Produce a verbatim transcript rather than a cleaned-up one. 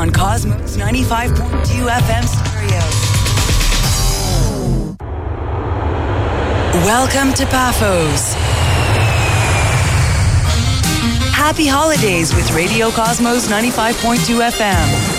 on Cosmos ninety-five point two F M stereo. Welcome to Paphos. Happy holidays with Radio Cosmos ninety-five point two F M.